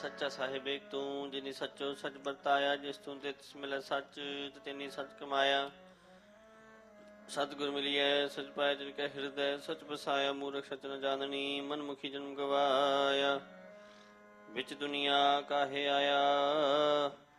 ਸੱਚਾ ਸਾਹਿਬ ਏਕ ਤੂੰ, ਜਿਨੀ ਸੱਚੋ ਸੱਚ ਵਰਤਾਇਆ, ਜਿਸ ਤੂੰ ਤਿਸ ਮਿਲੈ ਸੱਚ, ਤਿਨੀ ਸੱਚ ਕਮਾਇਆ। ਸਤਿਗੁਰ ਮਿਲਿਐ ਸਚ ਪਾਇਆ ਜਿਨ ਕੈ ਹਿਰਦੈ, ਸਚ ਵਸਾਇਆ ਮੂਰਖ ਸਚ ਨ ਜਾਣਨੀ, ਮਨ ਮੁਖੀ ਜਨਮ ਗਵਾਇਆ। ਵਿਚ ਦੁਨੀਆ ਕਾਹੇ ਆਇਆ,